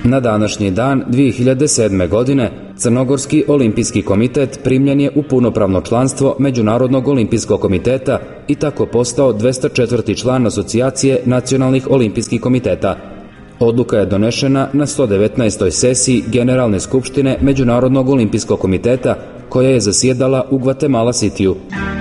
Na današnji dan 2007. godine Crnogorski olimpijski komitet primljen je u punopravno članstvo Međunarodnog olimpijskog komiteta i tako postao 204. član asocijacije nacionalnih olimpijskih komiteta. Odluka je donešena na 119. sesiji Generalne skupštine Međunarodnog olimpijskog komiteta koja je zasjedala u Guatemala Cityu.